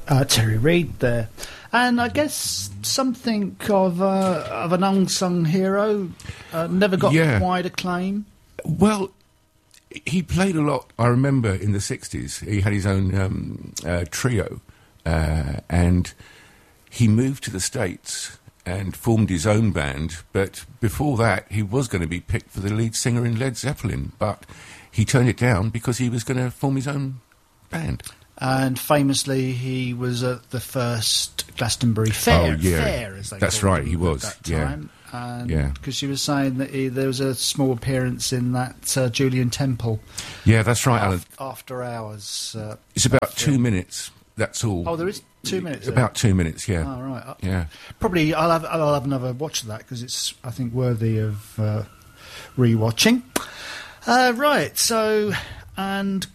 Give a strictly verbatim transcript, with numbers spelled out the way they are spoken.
Uh, Terry Reid there. And I guess something of, uh, of an unsung hero, uh, never got Yeah. wide acclaim. Well, he played a lot. I remember in the sixties, he had his own um, uh, trio, uh, and he moved to the States and formed his own band. But before that, he was going to be picked for the lead singer in Led Zeppelin, but he turned it down because he was going to form his own band. And famously, he was at the first Glastonbury Fair. Oh, yeah. Fair, as they That's called right, it he was, at that yeah. time. And Yeah. because she was saying that he, there was a small appearance in that uh, Julian Temple. Yeah, that's right, Alan. af- After hours. Uh, It's about film. two minutes, that's all. Oh, there is two minutes. there? About two minutes, yeah. Oh, right. Uh, Yeah. Probably I'll have, I'll have another watch of that because it's, I think, worthy of uh, re-watching. Uh, right, so, and